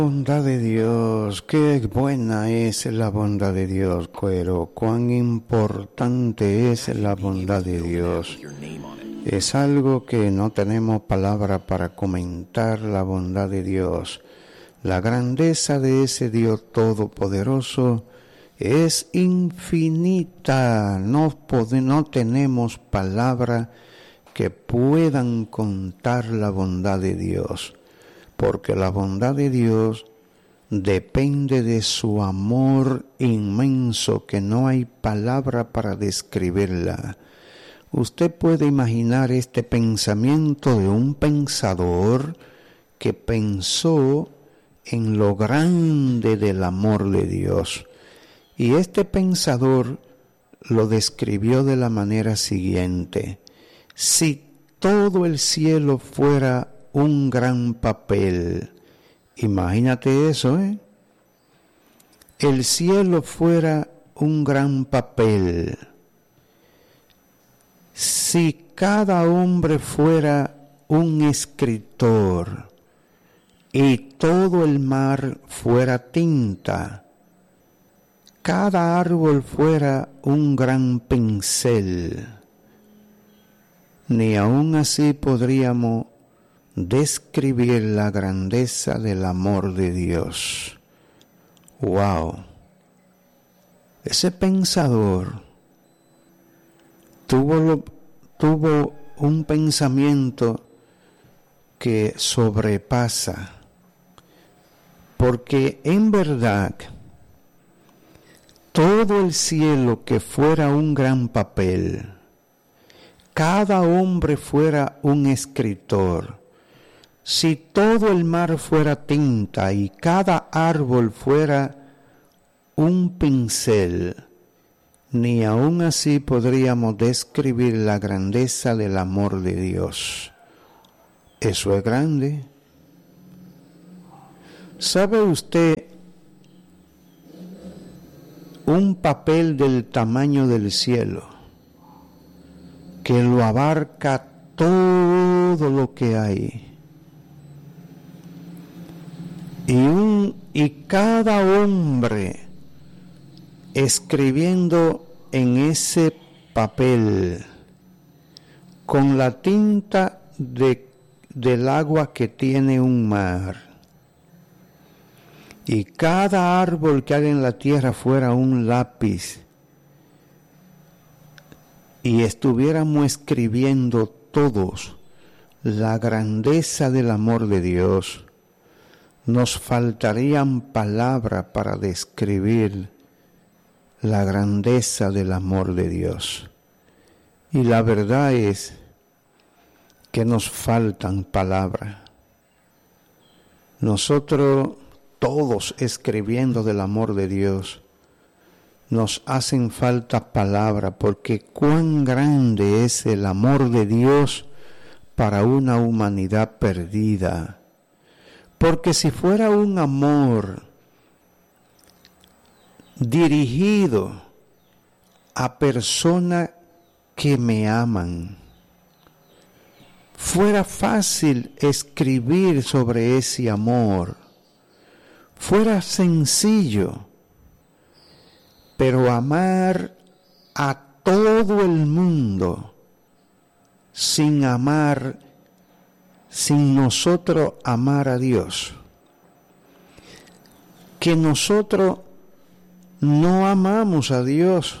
Bondad de Dios, qué buena es la bondad de Dios, pero cuán importante es la bondad de Dios. Es algo que no tenemos palabra para comentar la bondad de Dios. La grandeza de ese Dios todopoderoso es infinita. No tenemos palabra que puedan contar la bondad de Dios. Porque la bondad de Dios depende de su amor inmenso, que no hay palabra para describirla. Usted puede imaginar este pensamiento de un pensador que pensó en lo grande del amor de Dios. Y este pensador lo describió de la manera siguiente: si todo el cielo fuera un gran papel, imagínate eso, el cielo fuera un gran papel, si cada hombre fuera un escritor y todo el mar fuera tinta, cada árbol fuera un gran pincel, ni aun así podríamos describir la grandeza del amor de Dios. ¡Wow! Ese pensador tuvo un pensamiento que sobrepasa, porque en verdad todo el cielo que fuera un gran papel, cada hombre fuera un escritor, si todo el mar fuera tinta y cada árbol fuera un pincel, ni aun así podríamos describir la grandeza del amor de Dios. Eso es grande. ¿Sabe usted un papel del tamaño del cielo que lo abarca todo lo que hay? Y cada hombre escribiendo en ese papel con la tinta del agua que tiene un mar, y cada árbol que hay en la tierra fuera un lápiz, y estuviéramos escribiendo todos la grandeza del amor de Dios, nos faltarían palabras para describir la grandeza del amor de Dios. Y la verdad es que nos faltan palabras. Nosotros todos escribiendo del amor de Dios, nos hacen falta palabras, porque cuán grande es el amor de Dios para una humanidad perdida. Porque si fuera un amor dirigido a personas que me aman, fuera fácil escribir sobre ese amor, fuera sencillo, pero amar a todo el mundo sin nosotros amar a Dios, que nosotros no amamos a Dios.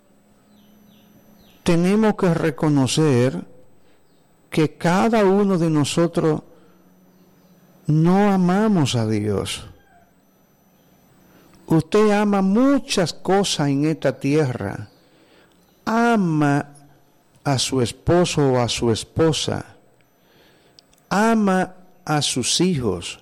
Tenemos que reconocer que cada uno de nosotros no amamos a Dios. Usted ama muchas cosas en esta tierra. Ama a su esposo o a su esposa. Ama a sus hijos.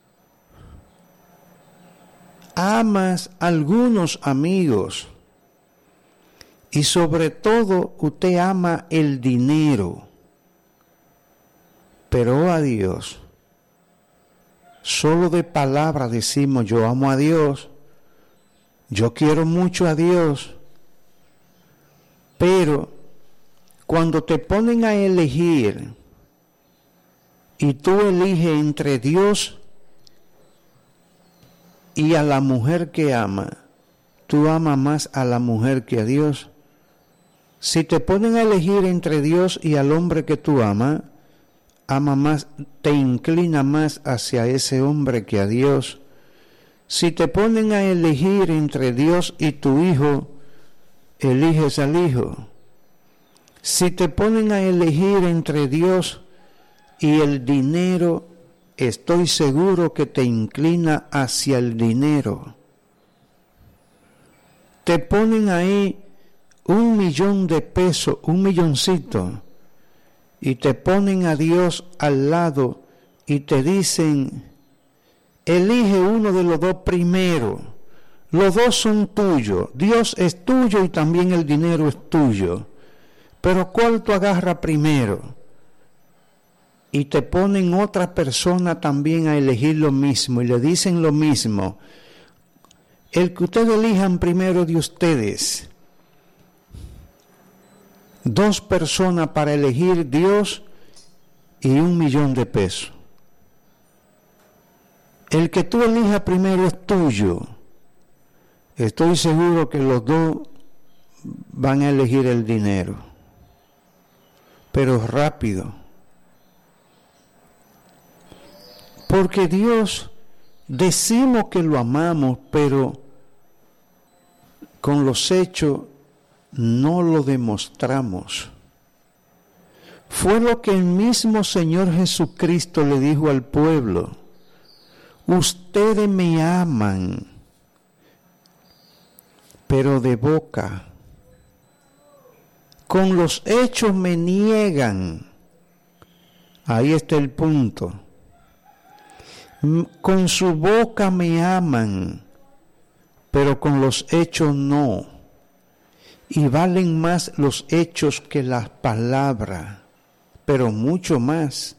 Amas a algunos amigos. Y sobre todo, usted ama el dinero. Pero a Dios, solo de palabra decimos: yo amo a Dios, yo quiero mucho a Dios. Pero cuando te ponen a elegir, y tú eliges entre Dios y a la mujer que ama, tú amas más a la mujer que a Dios. Si te ponen a elegir entre Dios y al hombre que tú amas, ama más, te inclina más hacia ese hombre que a Dios. Si te ponen a elegir entre Dios y tu hijo, eliges al hijo. Si te ponen a elegir entre Dios y el dinero, estoy seguro que te inclina hacia el dinero. Te ponen ahí $1,000,000 de pesos, $1 milloncito, y te ponen a Dios al lado y te dicen, elige uno de los dos primero. Los dos son tuyos. Dios es tuyo y también el dinero es tuyo. Pero ¿cuál tú agarras primero? Y te ponen otra persona también a elegir lo mismo y le dicen lo mismo. El que ustedes elijan primero de ustedes. 2 personas para elegir Dios y $1,000,000 de pesos. El que tú elijas primero es tuyo. Estoy seguro que los dos van a elegir el dinero, pero rápido. Porque Dios, decimos que lo amamos, pero con los hechos no lo demostramos. Fue lo que el mismo Señor Jesucristo le dijo al pueblo. Ustedes me aman, pero de boca. Con los hechos me niegan. Ahí está el punto. Con su boca me aman, pero con los hechos no. Y valen más los hechos que las palabras, pero mucho más.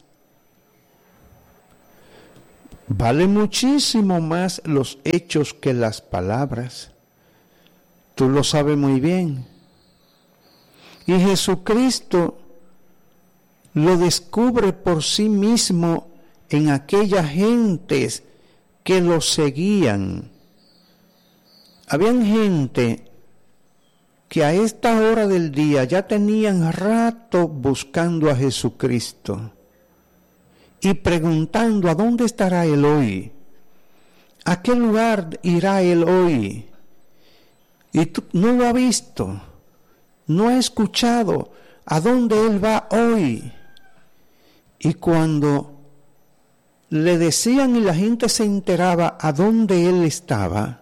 Vale muchísimo más los hechos que las palabras. Tú lo sabes muy bien. Y Jesucristo lo descubre por sí mismo en aquellas gentes que lo seguían. Habían gente que a esta hora del día ya tenían rato buscando a Jesucristo y preguntando a dónde estará Él hoy, a qué lugar irá Él hoy. Y tú no lo has visto, no has escuchado a dónde Él va hoy. Y cuando le decían y la gente se enteraba a dónde Él estaba,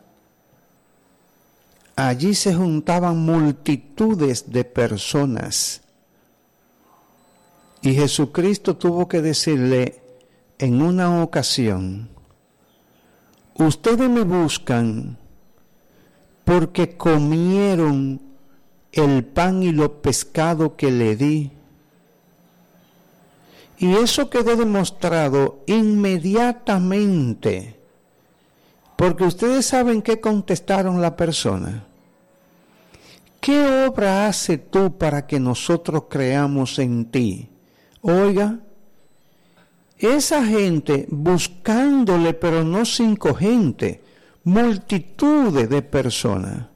allí se juntaban multitudes de personas. Y Jesucristo tuvo que decirle en una ocasión, ustedes me buscan porque comieron el pan y los pescados que le di. Y eso quedó demostrado inmediatamente, porque ustedes saben qué contestaron la persona. ¿Qué obra haces tú para que nosotros creamos en ti? Oiga, esa gente buscándole, pero no 5 gente, multitudes de personas.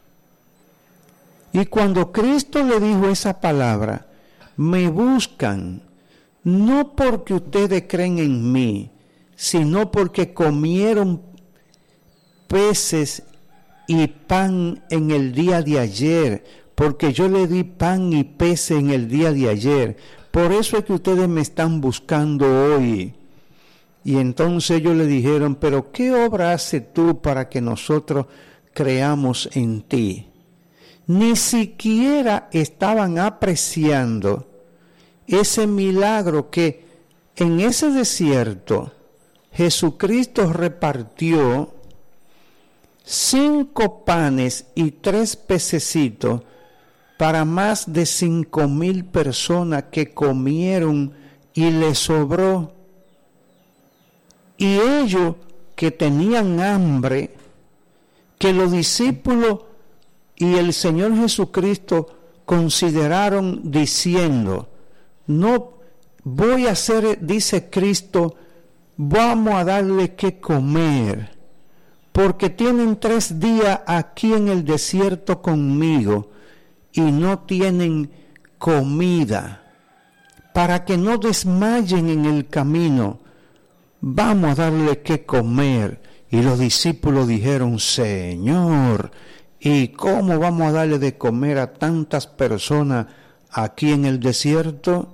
Y cuando Cristo le dijo esa palabra, me buscan, no porque ustedes creen en mí, sino porque comieron peces y pan en el día de ayer, porque yo le di pan y peces en el día de ayer. Por eso es que ustedes me están buscando hoy. Y entonces ellos le dijeron, pero ¿qué obra haces tú para que nosotros creamos en ti? Ni siquiera estaban apreciando ese milagro que en ese desierto Jesucristo repartió 5 panes y 3 pececitos para más de 5,000 personas que comieron y les sobró. Y ellos que tenían hambre, que los discípulos y el Señor Jesucristo consideraron diciendo, no voy a hacer, dice Cristo, vamos a darle que comer, porque tienen 3 días aquí en el desierto conmigo y no tienen comida, para que no desmayen en el camino. Vamos a darle qué comer. Y los discípulos dijeron: Señor, ¿y cómo vamos a darle de comer a tantas personas aquí en el desierto?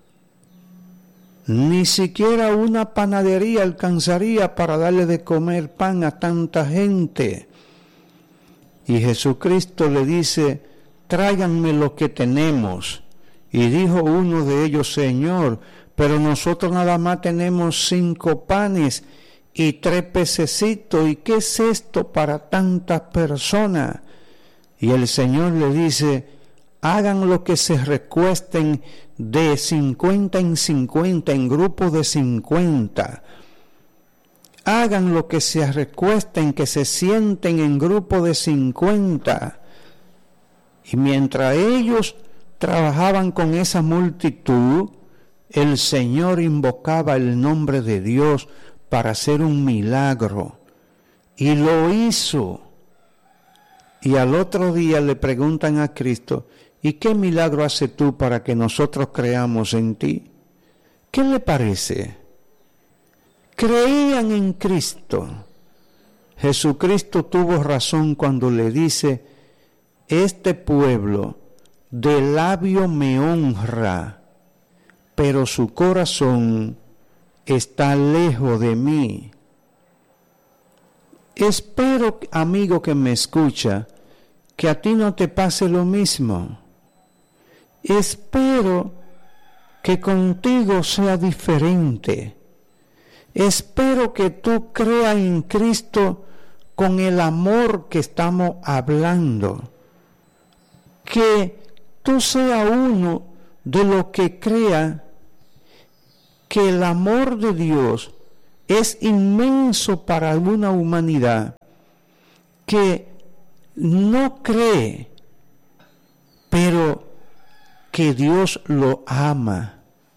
Ni siquiera una panadería alcanzaría para darle de comer pan a tanta gente. Y Jesucristo le dice: tráiganme lo que tenemos. Y dijo uno de ellos: Señor, pero nosotros nada más tenemos 5 panes y 3 pececitos. ¿Y qué es esto para tantas personas? Y el Señor le dice: hagan lo que se recuesten de 50 en 50, en grupos de 50. Hagan lo que se recuesten, que se sienten en grupos de 50. Y mientras ellos trabajaban con esa multitud, el Señor invocaba el nombre de Dios para hacer un milagro. Y lo hizo. Y al otro día le preguntan a Cristo: ¿y qué milagro haces tú para que nosotros creamos en ti? ¿Qué le parece? Creían en Cristo. Jesucristo tuvo razón cuando le dice: este pueblo de labio me honra, pero su corazón está lejos de mí. Espero, amigo que me escucha, que a ti no te pase lo mismo. Espero que contigo sea diferente. Espero que tú creas en Cristo con el amor que estamos hablando. Que tú seas uno de los que crea que el amor de Dios es inmenso para una humanidad que no cree, pero que Dios lo ama.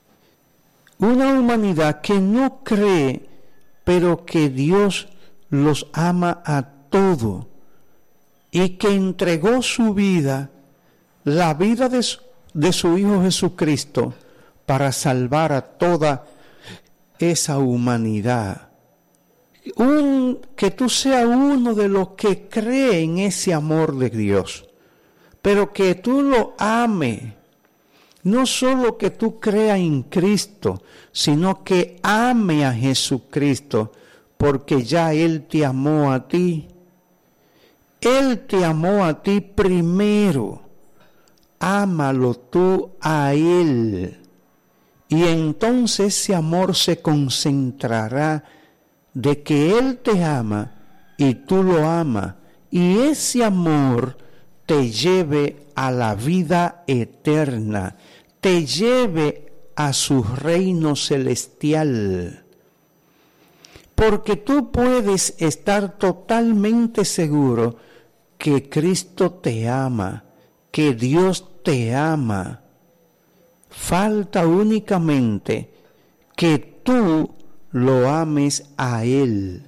Una humanidad que no cree, pero que Dios los ama a todos y que entregó su vida, la vida de su Hijo Jesucristo, para salvar a toda esa humanidad. Que tú seas uno de los que cree en ese amor de Dios, pero que tú lo ames. No solo que tú creas en Cristo, sino que ame a Jesucristo, porque ya Él te amó a ti. Él te amó a ti primero. Ámalo tú a Él. Y entonces ese amor se concentrará de que Él te ama y tú lo amas. Y ese amor te lleve a la vida eterna, te lleve a su reino celestial. Porque tú puedes estar totalmente seguro que Cristo te ama, que Dios te ama. Falta únicamente que tú lo ames a Él.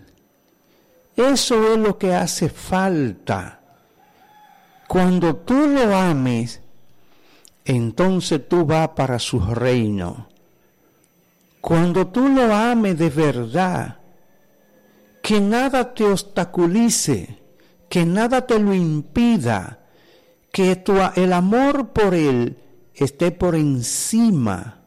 Eso es lo que hace falta. Cuando tú lo ames, entonces tú vas para su reino. Cuando tú lo ames de verdad, que nada te obstaculice, que nada te lo impida, que el amor por Él esté por encima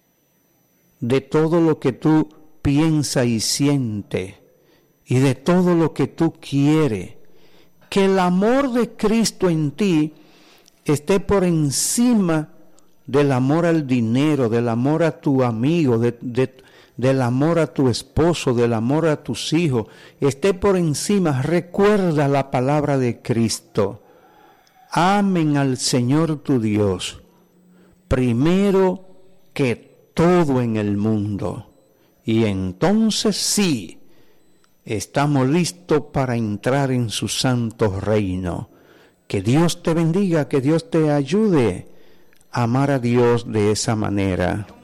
de todo lo que tú piensas y sientes y de todo lo que tú quieres. Que el amor de Cristo en ti esté por encima del amor al dinero, del amor a tu amigo, del amor a tu esposo, del amor a tus hijos. Esté por encima. Recuerda la palabra de Cristo. Amen al Señor tu Dios primero que todo en el mundo. Y entonces sí, estamos listos para entrar en su santo reino. Que Dios te bendiga, que Dios te ayude a amar a Dios de esa manera.